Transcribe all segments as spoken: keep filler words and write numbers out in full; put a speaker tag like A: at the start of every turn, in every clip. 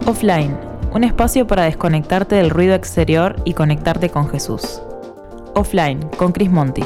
A: Offline, un espacio para desconectarte del ruido exterior y conectarte con Jesús. Offline, con Chris Monti.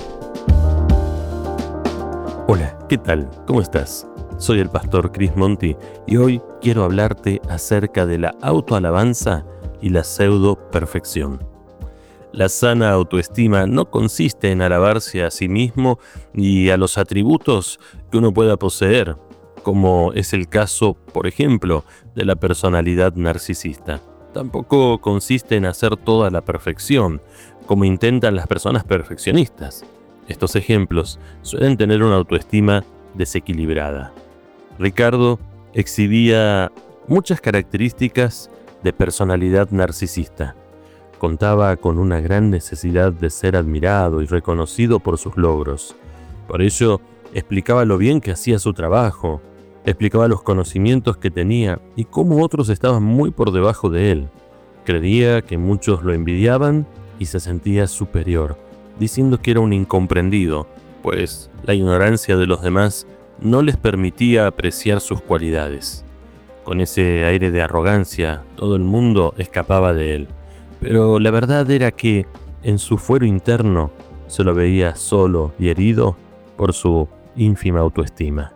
B: Hola, ¿qué tal? ¿Cómo estás? Soy el pastor Chris Monti y hoy quiero hablarte acerca de la autoalabanza y la pseudo-perfección. La sana autoestima no consiste en alabarse a sí mismo y a los atributos que uno pueda poseer, como es el caso, por ejemplo, de la personalidad narcisista. Tampoco consiste en hacer toda la perfección, como intentan las personas perfeccionistas. Estos ejemplos suelen tener una autoestima desequilibrada. Ricardo exhibía muchas características de personalidad narcisista. Contaba con una gran necesidad de ser admirado y reconocido por sus logros. Por ello, explicaba lo bien que hacía su trabajo, explicaba los conocimientos que tenía y cómo otros estaban muy por debajo de él. Creía que muchos lo envidiaban y se sentía superior, diciendo que era un incomprendido, pues la ignorancia de los demás no les permitía apreciar sus cualidades. Con ese aire de arrogancia, todo el mundo escapaba de él. Pero la verdad era que, en su fuero interno, se lo veía solo y herido por su ínfima autoestima.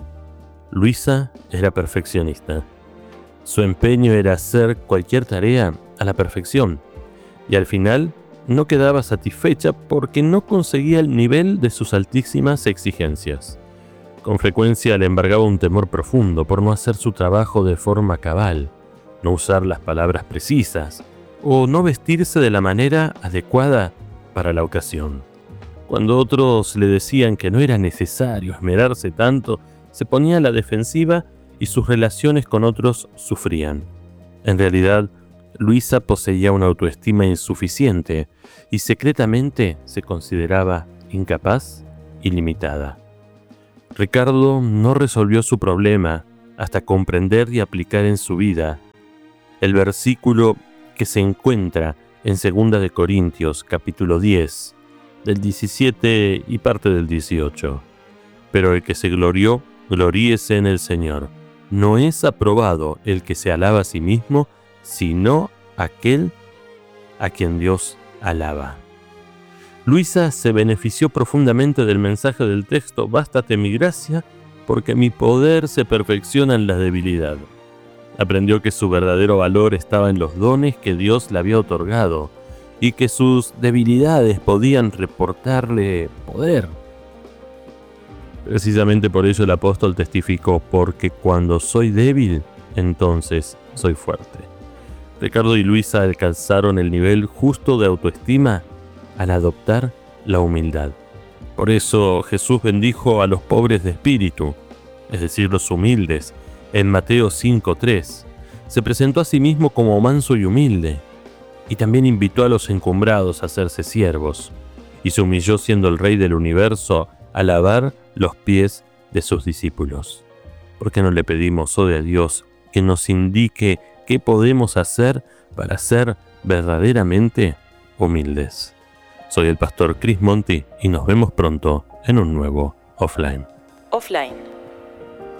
B: Luisa era perfeccionista. Su empeño era hacer cualquier tarea a la perfección, y al final no quedaba satisfecha porque no conseguía el nivel de sus altísimas exigencias. Con frecuencia le embargaba un temor profundo por no hacer su trabajo de forma cabal, no usar las palabras precisas o no vestirse de la manera adecuada para la ocasión. Cuando otros le decían que no era necesario esmerarse tanto, se ponía a la defensiva y sus relaciones con otros sufrían. En realidad, Luisa poseía una autoestima insuficiente y secretamente se consideraba incapaz y limitada. Ricardo no resolvió su problema hasta comprender y aplicar en su vida el versículo que se encuentra en segunda de Corintios, capítulo diez, del diecisiete y parte del dieciocho. Pero el que se glorió, gloríese en el Señor. No es aprobado el que se alaba a sí mismo, sino aquel a quien Dios alaba. Luisa se benefició profundamente del mensaje del texto «Bástate mi gracia, porque mi poder se perfecciona en la debilidad». Aprendió que su verdadero valor estaba en los dones que Dios le había otorgado y que sus debilidades podían reportarle poder. Precisamente por ello el apóstol testificó, porque cuando soy débil, entonces soy fuerte. Ricardo y Luisa alcanzaron el nivel justo de autoestima al adoptar la humildad. Por eso Jesús bendijo a los pobres de espíritu, es decir, los humildes, en Mateo cinco tres. Se presentó a sí mismo como manso y humilde, y también invitó a los encumbrados a hacerse siervos, y se humilló siendo el Rey del universo a lavar los pies de sus discípulos. ¿Por qué no le pedimos hoy a Dios que nos indique qué podemos hacer para ser verdaderamente humildes? Soy el pastor Chris Monti y nos vemos pronto en un nuevo Offline.
A: Offline,